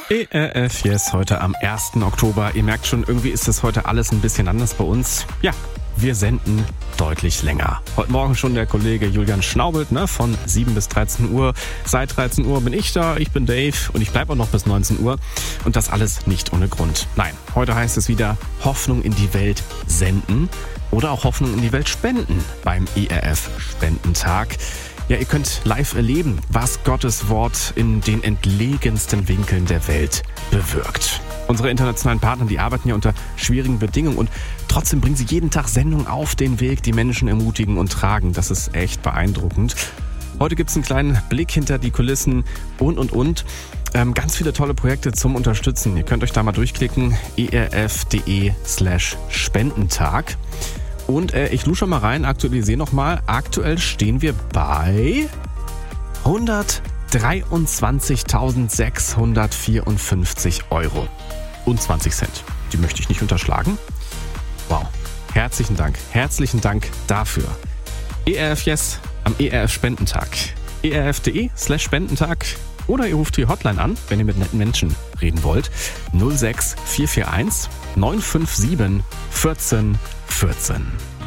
ERF Yes, heute am 1. Oktober. Ihr merkt schon, irgendwie ist das heute alles ein bisschen anders bei uns. Ja, wir senden deutlich länger. Heute Morgen schon der Kollege Julian Schnaubelt, von 7 bis 13 Uhr. Seit 13 Uhr bin ich da, ich bin Dave und ich bleibe auch noch bis 19 Uhr. Und das alles nicht ohne Grund. Nein, heute heißt es wieder Hoffnung in die Welt senden oder auch Hoffnung in die Welt spenden beim ERF Spendentag. Ja, ihr könnt live erleben, was Gottes Wort in den entlegensten Winkeln der Welt bewirkt. Unsere internationalen Partner, die arbeiten ja unter schwierigen Bedingungen und trotzdem bringen sie jeden Tag Sendungen auf den Weg, die Menschen ermutigen und tragen. Das ist echt beeindruckend. Heute gibt's einen kleinen Blick hinter die Kulissen und. Ganz viele tolle Projekte zum Unterstützen. Ihr könnt euch da mal durchklicken, erf.de/Spendentag. Und ich lusche mal rein, aktualisiere nochmal. Aktuell stehen wir bei 123.654 Euro und 20 Cent. Die möchte ich nicht unterschlagen. Wow, herzlichen Dank dafür. ERF Yes am ERF Spendentag. erf.de/Spendentag oder ihr ruft die Hotline an, wenn ihr mit netten Menschen reden wollt. 06 441 957 14 14.